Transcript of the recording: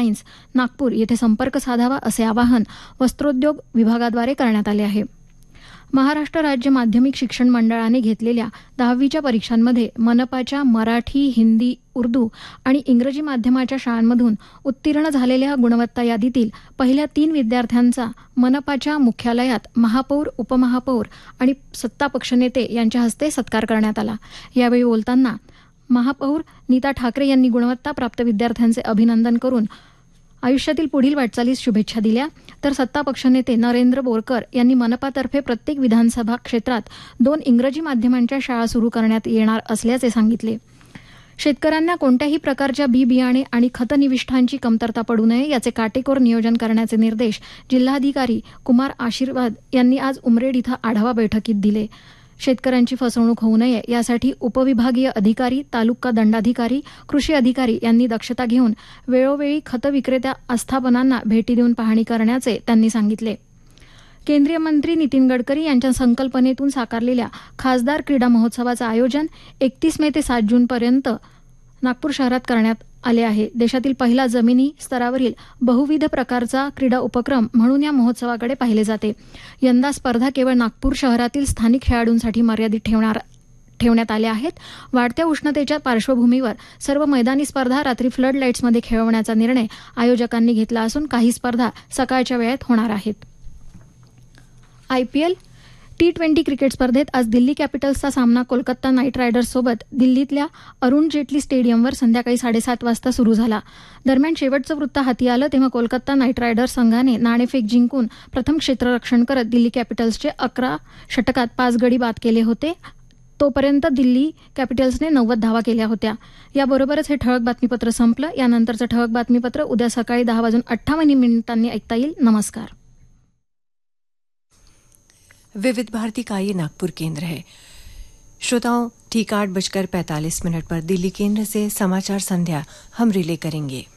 Lines Nagpur येथे संपर्क साधावा असे आवाहन वस्त्रोद्योग विभागाद्वारे करण्यात आले आहे. महाराष्ट्र राज्य माध्यमिक शिक्षण मंडळाने घेतलेल्या 10वीच्या परीक्षांमध्ये मनपाच्या मराठी, हिंदी, उर्दू आणि इंग्रजी माध्यमाच्या शाळांमधून उत्तीर्ण झालेल्या गुणवत्ता यादीतील पहिल्या 3 विद्यार्थ्यांचा मनपाच्या मुख्यालयात महापौर, उपमहापौर आणि सत्ता पक्षनेते यांच्या हस्ते सत्कार करण्यात आला. यावेळी बोलताना महापौर नीता ठाकरे यांनी गुणवत्ता प्राप्त विद्यार्थ्यांचे अभिनंदन करून आयुष्यातील पुढील वाटचालीस शुभेच्छा दिल्या. तर सत्ता पक्षनेते नरेंद्र बोरकर यांनी मनपातर्फे प्रत्येक विधानसभा क्षेत्रात 2 इंग्रजी माध्यमांच्या शाळा सुरू करण्यात येणार असल्याचे सांगितले. शेतकऱ्यांना कोणत्याही प्रकारच्या बियाणे आणि खतनिविष्ठांची कमतरता पडू नये याचे काटेकोर नियोजन करण्याचे निर्देश जिल्हाधिकारी कुमार आशीर्वाद यांनी आज उमरेड इथं आढावा बैठकीत दिले. शेतकऱ्यांची फसवणूक होऊ नये यासाठी उपविभागीय अधिकारी, तालुका दंडाधिकारी, कृषी अधिकारी यांनी दक्षता घेऊन वेळोवेळी खत विक्रेत्या आस्थापनांना भेटी देऊन पाहणी करण्याचे त्यांनी सांगितले. केंद्रीय मंत्री नितीन गडकरी यांच्या संकल्पनेतून साकारलेल्या खासदार क्रीडा महोत्सवाचं आयोजन 31 मे ते 7 जूनपर्यंत नागपूर शहरात करण्यात आले आहे. देशातील पहिला जमिनी स्तरावरील बहुविध प्रकारचा क्रीडा उपक्रम म्हणून या महोत्सवाकडे पाहिले जाते. यंदा स्पर्धा केवळ नागपूर शहरातील स्थानिक खेळाडूंसाठी मर्यादित ठेवण्यात आल्या आहेत. वाढत्या उष्णतेच्या पार्श्वभूमीवर सर्व मैदानी स्पर्धा रात्री फ्लड लाईट्समध्ये खेळवण्याचा निर्णय आयोजकांनी घेतला असून काही स्पर्धा सकाळच्या वेळेत होणार आहेत. IPL T20 क्रिकेट स्पर्धेत आज दिल्ली कॅपिटल्सचा सामना कोलकाता नाईट रायडर्ससोबत दिल्लीतल्या अरुण जेटली स्टेडियमवर संध्याकाळी 7:30 वाजता सुरू झाला. दरम्यान शेवटचं वृत्त हाती आलं तेव्हा कोलकाता नाईट रायडर्स संघाने नाणेफेक जिंकून प्रथम क्षेत्ररक्षण करत दिल्ली कॅपिटल्सचे 11 षटकात 5 गडी बाद केले होते. तोपर्यंत दिल्ली कॅपिटल्सने 90 धावा केल्या होत्या. याबरोबरच हे ठळक बातमीपत्र संपलं. यानंतरचं ठळक बातमीपत्र उद्या सकाळी 10:58 ऐकता येईल. नमस्कार. विविध भारती का ये नागपुर केंद्र है. श्रोताओं, ठीक 8:45 पर दिल्ली केंद्र से समाचार संध्या हम रिले करेंगे.